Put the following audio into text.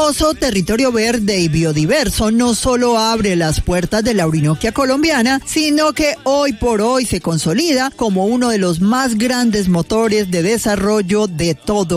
hermoso territorio verde y biodiverso no solo abre las puertas de la Orinoquia colombiana, sino que hoy por hoy se consolida como uno de los más grandes motores de desarrollo de todo